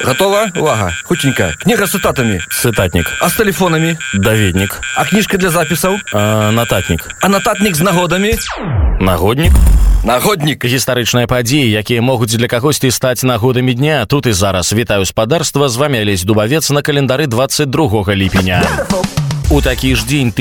Готова? Увага. Хутенько. Книга с цитатами. Цитатник. А с телефонами? Даведник. А книжка для записаў? Нататник. А нататник з нагодамі? Нагодник. Нагоднік. Гістарычныя падзеі, якія могуць для кагосьці стаць нагодамі дня. Тут і зараз. Вітаю спадарства, з вами Алесь Дубавец на календары 22 ліпеня. У такі ж дзень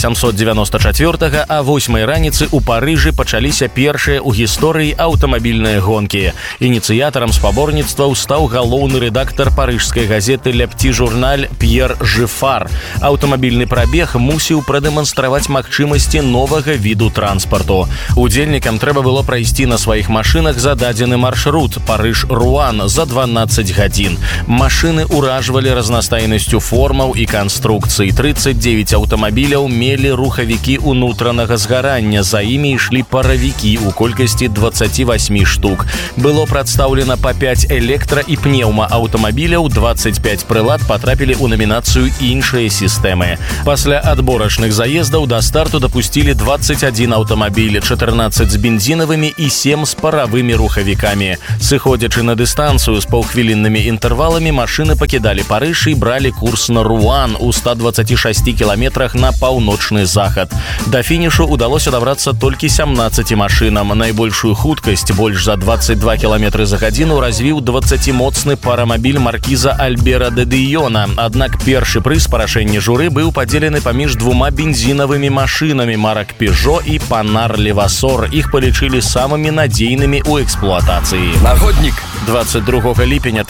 1894 а 8 раніцы ў Парыжы пачаліся першыя ў гісторыі аўтамабільныя гонкі. Ініцыятарам спаборніцтва стаў галоўны рэдактар парыжскай газеты «Le Petit Journal» П'ер Жыфар. Аўтамабільны прабег мусіў прадэманстраваць магчымасці новага віду транспарту. Удзельнікам трэба было прайсці на сваіх машынах зададзены маршрут Парыж-Руан за 12 гадзін. Машыны ўражвалі разнастайнасцю формаў і канструкцый. 39 аўтамабіляў мелі рухавікі ўнутранага згарання, за імі ішлі паравікі ў колькасці 28 штук. Было прадстаўлена па 5 электра- і пнеўма-аўтамабіляў, 25 прылад патрапілі ў намінацыю іншыя сістэмы. Пасля адборачных заездаў да старту дапусцілі 21 аўтамабіль, 14 з бензінавымі і 7 з паравымі рухавікамі. Сыходзячы на дыстанцыю з паўхвіліннымі інтэрваламі, машыны пакідалі Парыж і бралі курс на Руан у 126 кіламетрах на паўночны захад. Да фінішу удалося дабрацца толькі 17 машынам. Найбольшую хуткасць, больш за 22 км за гадзіну, развіў 20-моцны парамабіль маркіза Альбера де Дыёна. Аднак першы прыз па рашэнні журы быў падзелены паміж двума бензінавымі машынамі марак Peugeot і Panhard Levasseur. Іх палічылі самымі надзейнымі ў эксплуатацыі. Нагоднік. 22 ліпеня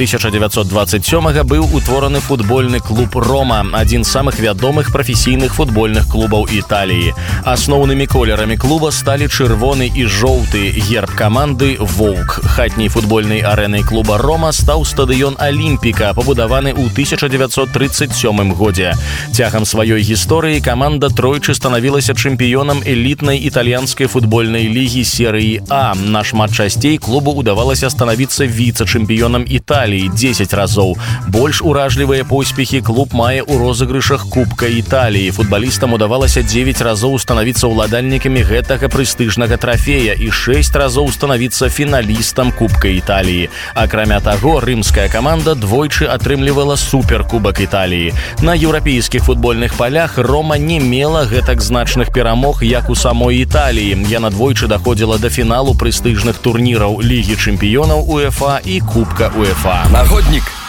1927 быў утвораны футбольны клуб «Рома», адзін з самых вядомых прафесійных футбольных клубаў Італіі. Асноўнымі колерамі клуба сталі чырвоны і жоўты, герб каманды «Воўк». Хатняй футбольнай арэнай клуба «Рома» стаў стадыён «Алімпіка», пабудаваны ў 1937 годзе. Цягам сваёй гісторыі каманда тройчы станавілася чэмпіёнам элітнай італьянскай футбольнай лігі серыі А. Нашмат часцей клубу удавалася станавіцца віцэ-чэмпіёнам Італіі 10 разоў. Больш уражлівыя поспехі клуб мае ў розыгрышах Кубка Італіі. Футбалістам удавалася 9 разоў станавіцца ўладальнікамі гэтага прэстыжнага трафея і 6 разоў станавіцца фіналістам Кубка Італіі. Акрамя таго, рымская каманда двойчы атрымлівала суперкубак Італіі. На еўрапейскіх футбольных палях Рома не мела гэтак значных перамог, як у самой Італіі. Яна двойчы даходзіла да фіналу прэстыжных турніраў Лігі чэмпіёнаў УЕФА і Кубка УЕФА. Нагоднік.